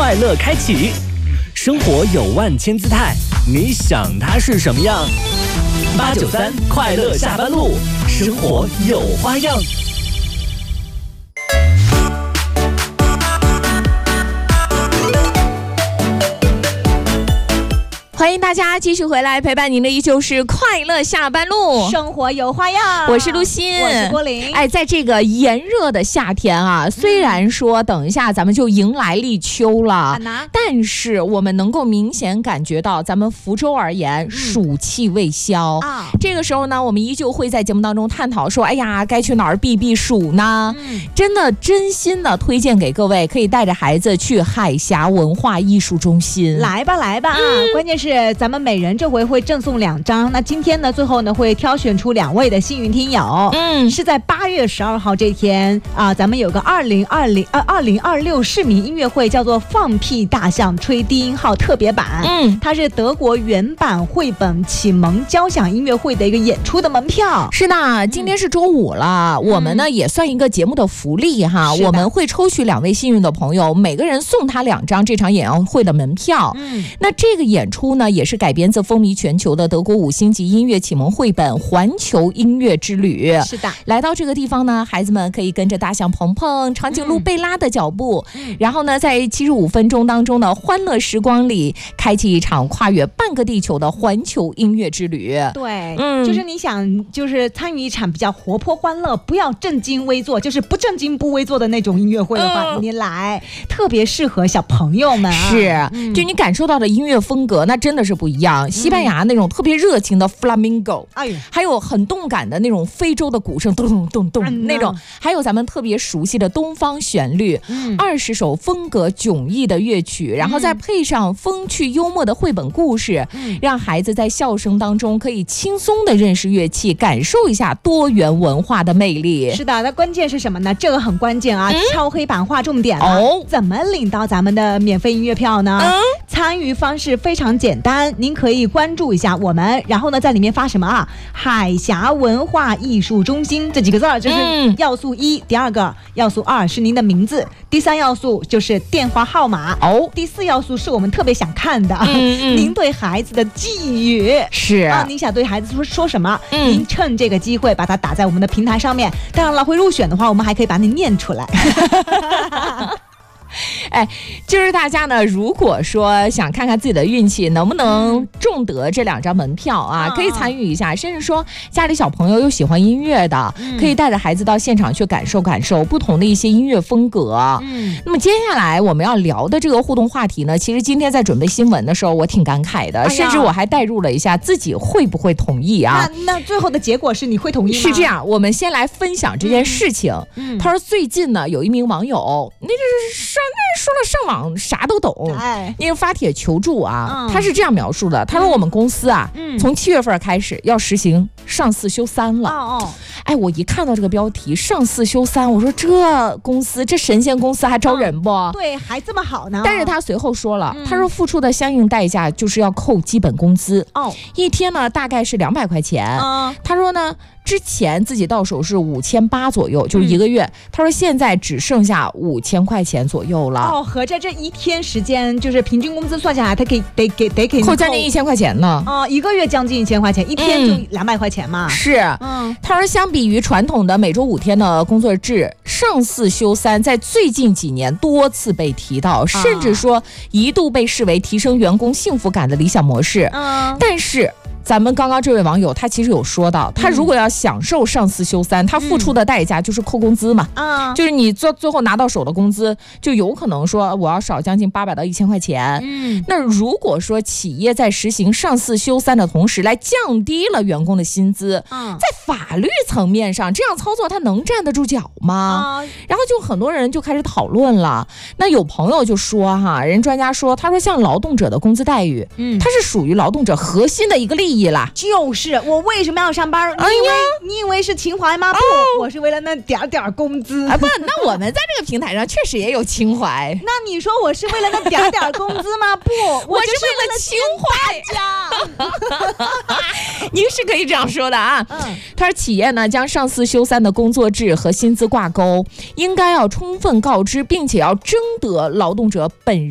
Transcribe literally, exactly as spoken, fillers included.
快乐开启。生活有万千姿态，你想它是什么样？八九三快乐下班路，生活有花样。 欢迎大家继续回来，陪伴您的依旧是快乐下班路， 生活有花样。 我是陆欣， 我是郭玲。 哎，在这个炎热的夏天啊，虽然说等一下咱们就迎来立秋了， 嗯、 但是我们能够明显感觉到，咱们福州而言，嗯、暑气未消啊。这个时候呢，我们依旧会在节目当中探讨说，哎呀，该去哪儿避避暑呢？嗯、真的真心的推荐给各位，可以带着孩子去海峡文化艺术中心。 来吧，来吧啊！ 嗯、 关键是。咱们每人这回会赠送两张，那今天呢，最后呢会挑选出两位的幸运听友，嗯，是在八月十二号这天啊，咱们有个二零二零呃二零二六市民音乐会，叫做放屁大象吹低音号特别版，嗯，它是德国原版绘本启蒙交响音乐会的一个演出的门票。 是的，今天是周五了，嗯、我们呢也算一个节目的福利哈，我们会抽取两位幸运的朋友，每个人送他两张这场演唱会的门票。嗯，那这个演出呢，也是改编自风靡全球的德国五星级音乐启蒙绘本《环球音乐之旅》。 是的， 来到这个地方呢，孩子们可以跟着大象鹏鹏、长颈鹿贝拉的脚步，嗯、然后呢，在七十五分钟当中的欢乐时光里，开启一场跨越半个地球的环球音乐之旅。 对，嗯，就是你想，就是参与一场比较活泼欢乐，不要正襟危坐，就是不正襟不危坐的那种音乐会的话，嗯、你来特别适合小朋友们、啊。 是，嗯、就你感受到的音乐风格，那真的是不一样。西班牙那种特别热情的 flamingo，、嗯、还有很动感的那种非洲的鼓声，咚咚咚咚、嗯、那种，还有咱们特别熟悉的东方旋律，二十、嗯、首风格迥异的乐曲，然后再配上风趣幽默的绘本故事，嗯、让孩子在笑声当中可以轻松的认识乐器，感受一下多元文化的魅力。 是的，那关键是什么呢？这个很关键啊，嗯、敲黑板划重点了、哦。怎么领到咱们的免费音乐票呢？嗯、参与方式非常简单，您可以关注一下我们，然后呢，在里面发什么啊？海峡文化艺术中心这几个字儿，这是要素一；嗯、第二个要素二是您的名字；第三要素就是电话号码；哦，第四要素是我们特别想看的，嗯嗯、您对孩子的寄语是啊，您想对孩子说说什么？嗯、您趁这个机会把它打在我们的平台上面。当然了，会入选的话，我们还可以把你念出来。 哎，就是大家呢，如果说想看看自己的运气能不能中得这两张门票啊，嗯、可以参与一下，甚至说家里小朋友又喜欢音乐的，嗯、可以带着孩子到现场去感受感受不同的一些音乐风格。嗯，那么接下来我们要聊的这个互动话题呢，其实今天在准备新闻的时候，我挺感慨的，哎、甚至我还代入了一下自己会不会同意啊？ 那那最后的结果是你会同意吗？ 是这样，我们先来分享这件事情。嗯，他说最近呢，有一名网友，那就是上。那说了上网啥都懂，哎，因为发帖求助啊，嗯、他是这样描述的，他说我们公司啊，嗯、从七月份开始要实行上四休三了。哦哦，哎，我一看到这个标题上四休三，我说这公司这神仙公司还招人不？嗯、 对，还这么好呢。 但是他随后说了，嗯、他说付出的相应代价就是要扣基本工资，哦，一天呢大概是两百块钱。嗯、他说呢。之前自己到手是五千八左右，就是一个月。嗯、他说现在只剩下五千块钱左右了。 哦，合着这一天时间，就是平均工资算下来，他可以得给得给扣将近一千块钱呢。 哦，一个月将近一千块钱，一天就两百块钱嘛。 嗯、是，嗯，他说相比于传统的每周五天的工作制，上四休三在最近几年多次被提到，甚至说一度被视为提升员工幸福感的理想模式。嗯，但是。咱们刚刚这位网友他其实有说到，他如果要享受上四休三，他付出的代价就是扣工资嘛，嗯、就是你最最后拿到手的工资就有可能说我要少将近八百到一千块钱。嗯，那如果说企业在实行上四休三的同时来降低了员工的薪资，嗯、在法律层面上这样操作他能站得住脚吗？嗯、然后就很多人就开始讨论了。那有朋友就说哈，人专家说，他说像劳动者的工资待遇，嗯，它是属于劳动者核心的一个利益。 就是我为什么要上班？你以为、哎、你以为是情怀吗？不，哦、我是为了那点点工资啊！不，那我们在这个平台上确实也有情怀。 那你说我是为了那点点工资吗？不， 我是为了情怀。您是可以这样说的啊。嗯，他说企业呢将上四休三的工作制和薪资挂钩，应该要充分告知，并且要征得劳动者本人。